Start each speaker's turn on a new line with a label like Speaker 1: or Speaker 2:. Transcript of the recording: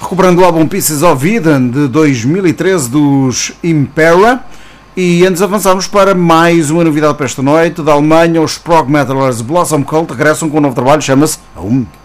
Speaker 1: recuperando o álbum Pieces of Eden de 2013 dos Impera. E antes avançamos para mais uma novidade para esta noite. Da Alemanha, os prog metalers Blossom Cult regressam com um novo trabalho, chama-se Aum.